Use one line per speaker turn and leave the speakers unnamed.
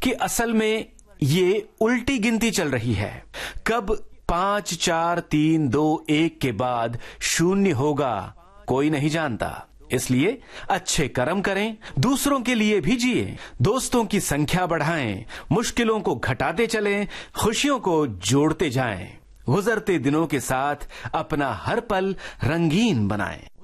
कि असल में ये उल्टी गिनती चल रही है। कब 5 4 3 2 1 के बाद 0 होगा कोई नहीं जानता। इसलिए अच्छे कर्म करें, दूसरों के लिए भी जिए, दोस्तों की संख्या बढ़ाएं, मुश्किलों को घटाते चलें, खुशियों को जोड़ते जाएं, गुजरते दिनों के साथ अपना हर पल रंगीन बनाएं।